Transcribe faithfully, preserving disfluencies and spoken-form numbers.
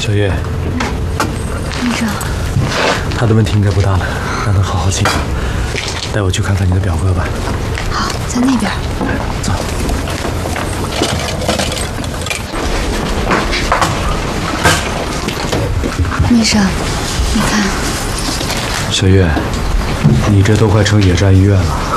小月， 医生， 他的问题应该不大了，让他好好静养。带我去看看你的表哥吧。 好，在那边。 走。 医生，你看， 小月，你这都快成野战医院了。